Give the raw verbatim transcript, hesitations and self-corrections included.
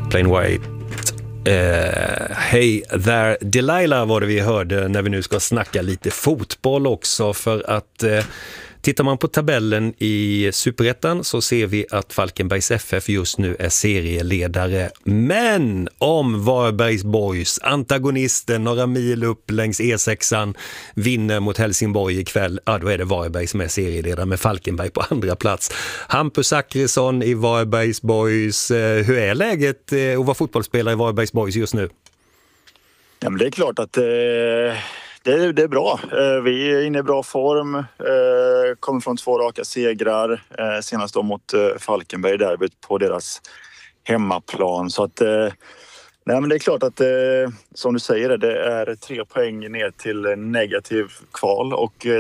Plain White. Uh, Hey there Delilah var det vi hörde när vi nu ska snacka lite fotboll också, för att uh, tittar man på tabellen i Superettan så ser vi att Falkenbergs F F just nu är serieledare. Men om Varbergs Boys, antagonisten några mil upp längs E sexan, vinner mot Helsingborg ikväll, ja då är det Varberg som är serieledare med Falkenberg på andra plats. Hampus Zachrisson i Varbergs Boys, hur är läget att vara fotbollsspelare i Varbergs Boys just nu? Ja, men det är klart att eh... Det är, det är bra. Vi är inne i bra form. Kommer från två raka segrar. Senast då mot Falkenberg derbyt på deras hemmaplan. Så att, nej men det är klart att som du säger, det är tre poäng ner till negativ kval. Och